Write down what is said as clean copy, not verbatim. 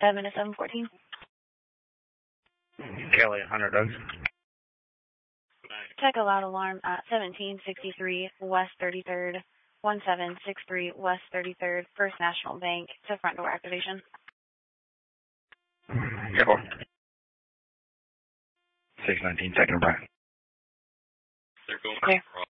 7 to 714. Kelly, 100 Doug. Check a loud alarm at 1763 West 33rd, 1763 West 33rd, First National Bank to front door activation. Yeah, 619, second break. Okay.